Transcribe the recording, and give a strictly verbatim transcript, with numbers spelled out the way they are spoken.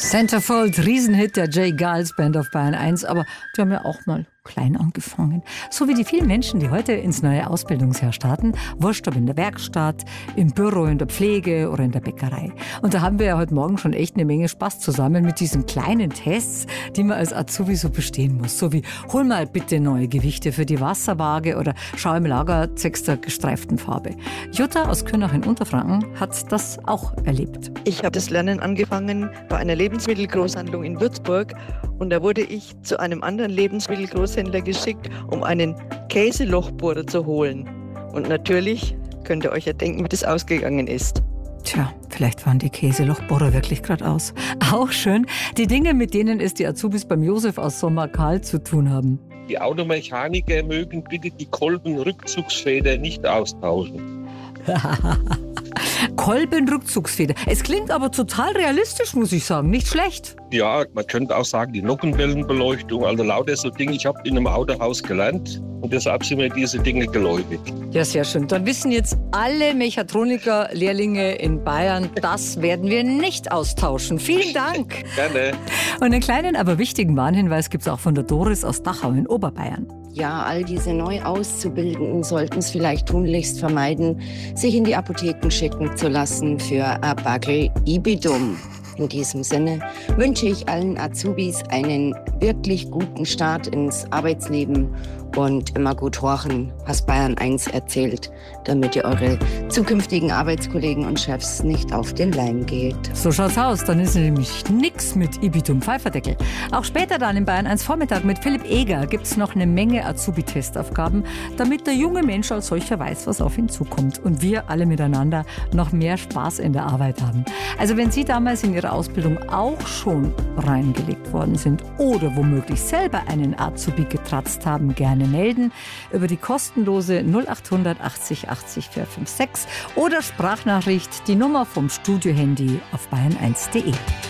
Centerfold, Riesenhit der J. Geils Band auf Bayern eins, aber die haben ja auch mal klein angefangen. So wie die vielen Menschen, die heute ins neue Ausbildungsjahr starten, wurscht ob in der Werkstatt, im Büro, in der Pflege oder in der Bäckerei. Und da haben wir ja heute Morgen schon echt eine Menge Spaß zusammen mit diesen kleinen Tests, die man als Azubi so bestehen muss. So wie, hol mal bitte neue Gewichte für die Wasserwaage oder schau im Lager zwecks der gestreiften Farbe. Jutta aus Kürnach in Unterfranken hat das auch erlebt. Ich habe das Lernen angefangen bei einer Lebensmittelgroßhandlung in Würzburg und da wurde ich zu einem anderen Lebensmittelgroßhändler geschickt, um einen Käselochbohrer zu holen. Und natürlich könnt ihr euch ja denken, wie das ausgegangen ist. Tja, vielleicht waren die Käselochbohrer wirklich gerade aus. Auch schön, die Dinge, mit denen es die Azubis beim Josef aus Sommerkahl zu tun haben. Die Automechaniker mögen bitte die Kolbenrückzugsfeder nicht austauschen. Kolbenrückzugsfeder. Es klingt aber total realistisch, muss ich sagen. Nicht schlecht. Ja, man könnte auch sagen, die Nockenwellenbeleuchtung, also lauter so Dinge. Ich habe in einem Autohaus gelernt und deshalb sind mir diese Dinge geläufig. Ja, sehr schön. Dann wissen jetzt alle Mechatroniker-Lehrlinge in Bayern, das werden wir nicht austauschen. Vielen Dank. Gerne. Und einen kleinen, aber wichtigen Warnhinweis gibt es auch von der Doris aus Dachau in Oberbayern. Ja, all diese neu Auszubildenden sollten es vielleicht tunlichst vermeiden, sich in die Apotheken schicken zu lassen für ein Bagel Ibidum. In diesem Sinne wünsche ich allen Azubis einen wirklich guten Start ins Arbeitsleben und immer gut horchen, was Bayern eins erzählt, damit ihr eure zukünftigen Arbeitskollegen und Chefs nicht auf den Leim geht. So schaut's aus, dann ist nämlich nix mit Ibidum Pfeiferdeckel. Auch später dann in Bayern eins Vormittag mit Philipp Eger gibt's noch eine Menge Azubi-Testaufgaben, damit der junge Mensch als solcher weiß, was auf ihn zukommt und wir alle miteinander noch mehr Spaß in der Arbeit haben. Also wenn Sie damals in Ihrer Ausbildung auch schon reingelegt worden sind oder womöglich selber einen Azubi getratzt haben, gerne melden über die kostenlose null acht hundert achtzig achtzig vierhundertsechsundfünfzig oder Sprachnachricht, die Nummer vom Studiohandy auf bayern eins punkt de.